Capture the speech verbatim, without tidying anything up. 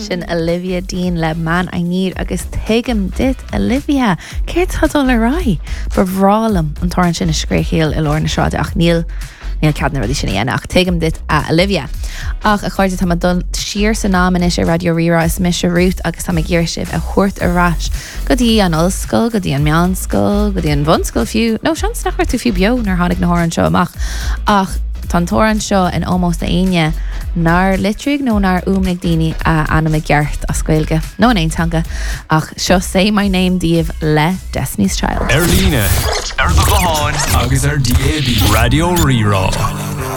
sin Olivia Dean le Man I Need agus tuigim dit Olivia céir tá le rá bar bhrálam an toran sin a scréchéal i lár na sráide ach níl níl cadna rudí sinna dhéana ach tuigim dit a Olivia ach a chuirde tá dul siar san náman is a Radio Rira is mis a rút agus tá ggéir sibh a chuirt a ráis go dtí an ollscoil go dtí an meánscoil go dtí an bhunscoil fiú nó sean nach tú fiú beo nar tháinig na hóran seo amach ach tá toran seo in almost a aine nar litrig nó nar úmnig daoine a anna geart a scoilge nó an aontanga ach seo Say My Name díobh le Destiny's Child Erlíne ar do gláin agus ar D A B Radio Rira